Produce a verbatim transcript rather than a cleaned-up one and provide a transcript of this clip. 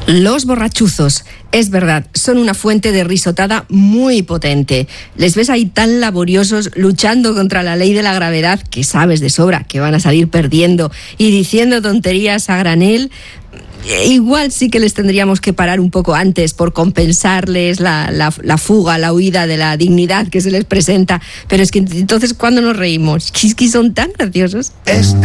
Los borrachuzos, es verdad, son una fuente de risotada muy potente. Les ves ahí tan laboriosos luchando contra la ley de la gravedad que sabes de sobra que van a salir perdiendo y diciendo tonterías a granel. Igual sí que les tendríamos que parar un poco antes por compensarles la, la, la fuga, la huida de la dignidad que se les presenta. Pero es que entonces, ¿cuándo nos reímos? Es que son tan graciosos.